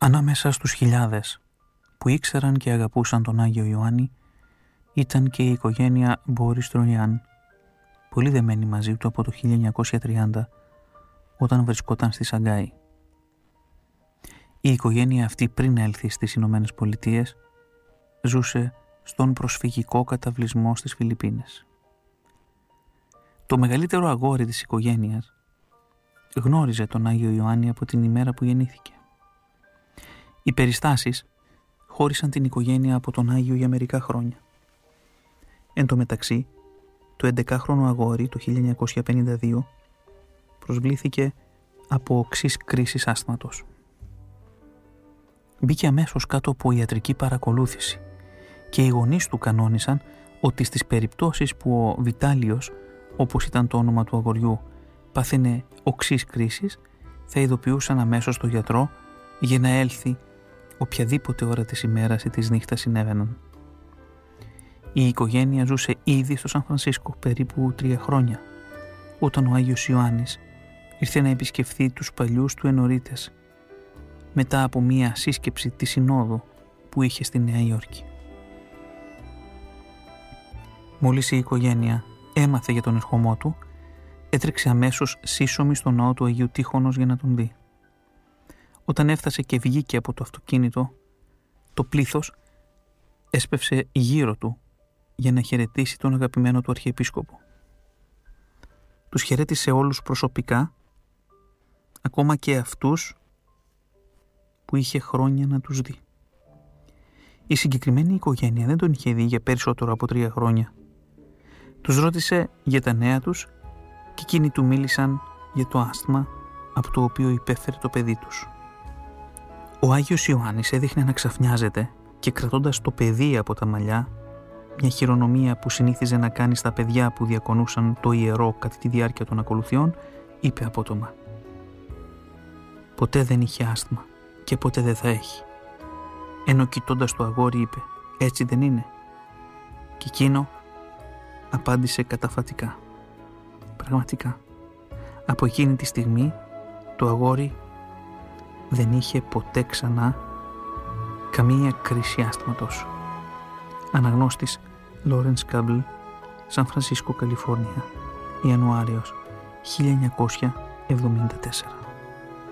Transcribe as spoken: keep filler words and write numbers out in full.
Ανάμεσα στους χιλιάδες που ήξεραν και αγαπούσαν τον Άγιο Ιωάννη ήταν και η οικογένεια Μπόρις Τρολιάν, πολύ δεμένη μαζί του από το χίλια εννιακόσια τριάντα όταν βρισκόταν στη Σαγκάη. Η οικογένεια αυτή πριν έλθει στις Ηνωμένες Πολιτείες ζούσε στον προσφυγικό καταβλισμό στις Φιλιππίνες. Το μεγαλύτερο αγόρι της οικογένειας γνώριζε τον Άγιο Ιωάννη από την ημέρα που γεννήθηκε. Οι περιστάσεις χώρισαν την οικογένεια από τον Άγιο για μερικά χρόνια. Εν τω μεταξύ, το έντεκαχρονο αγόρι το χίλια εννιακόσια πενήντα δύο προσβλήθηκε από οξύς κρίσης άσθματος. Μπήκε αμέσως κάτω από ιατρική παρακολούθηση και οι γονείς του κανόνισαν ότι στις περιπτώσεις που ο Βιτάλιος, όπως ήταν το όνομα του αγοριού, πάθαινε οξύς κρίσης, θα ειδοποιούσαν αμέσως τον γιατρό για να έλθει οποιαδήποτε ώρα της ημέρας ή της νύχτας συνέβαιναν. Η οικογένεια ζούσε ήδη στο Σαν Φρανσίσκο περίπου τρία χρόνια, όταν ο Άγιος Ιωάννης ήρθε να επισκεφθεί τους παλιούς του ενορίτες, μετά από μία σύσκεψη της Συνόδου που είχε στη Νέα Υόρκη. Μόλις η οικογένεια έμαθε για τον ερχομό του, έτρεξε αμέσως σύσσωμη στο ναό του Αγίου Τύχωνος για να τον δει. Όταν έφτασε και βγήκε από το αυτοκίνητο, το πλήθος έσπευσε γύρω του για να χαιρετήσει τον αγαπημένο του Αρχιεπίσκοπο. Τους χαιρέτησε όλους προσωπικά, ακόμα και αυτούς που είχε χρόνια να τους δει. Η συγκεκριμένη οικογένεια δεν τον είχε δει για περισσότερο από τρία χρόνια. Τους ρώτησε για τα νέα τους και εκείνοι του μίλησαν για το άσθμα από το οποίο υπέφερε το παιδί τους. Ο Άγιος Ιωάννης έδειχνε να ξαφνιάζεται και κρατώντας το παιδί από τα μαλλιά, μια χειρονομία που συνήθιζε να κάνει στα παιδιά που διακονούσαν το ιερό κατά τη διάρκεια των ακολουθιών, είπε απότομα: «Ποτέ δεν είχε άσθμα και ποτέ δεν θα έχει». Ενώ κοιτώντας το αγόρι είπε: «Έτσι δεν είναι?» Και εκείνο απάντησε καταφατικά: «Πραγματικά, από εκείνη τη στιγμή το αγόρι δεν είχε ποτέ ξανά καμία κρίση άσθματος». Αναγνώστης Λόρενς Κάμπλ, Σαν Φρανσίσκο, Καλιφόρνια, Ιανουάριος χίλια εννιακόσια εβδομήντα τέσσερα.